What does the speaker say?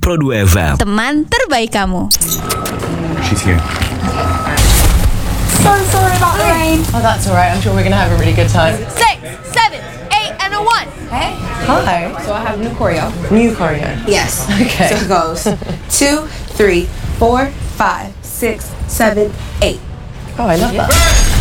Pro 2 FM. Teman terbaik kamu. She's here. So sorry about the rain. Oh, that's all right. I'm sure we're going to have a really good time. 6, 7, 8, and a 1. Hey. Hi. So I have new choreo. New choreo. Yes. Okay. So it goes 2, 3, 4, 5, 6, 7, 8. Oh, I love that.